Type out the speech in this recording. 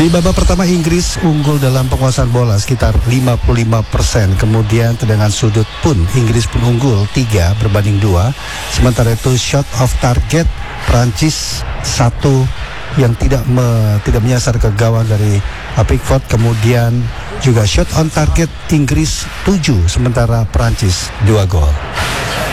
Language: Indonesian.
Di babak pertama Inggris unggul dalam penguasaan bola sekitar 55%. Kemudian tendangan sudut pun Inggris pun unggul 3 berbanding 2. Sementara itu shot off target Prancis 1 yang tidak menyasar ke gawang dari Pickford. Kemudian juga shot on target Inggris 7, sementara Prancis 2 gol.